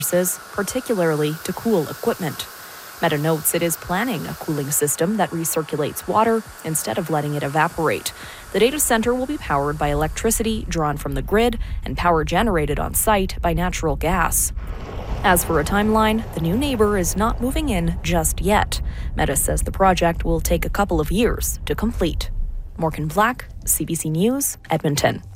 particularly to cool equipment. Meta notes it is planning a cooling system that recirculates water instead of letting it evaporate. The data center will be powered by electricity drawn from the grid and power generated on site by natural gas. As for a timeline, the new neighbor is not moving in just yet. Meta says the project will take a couple of years to complete. Morgan Black, CBC News, Edmonton.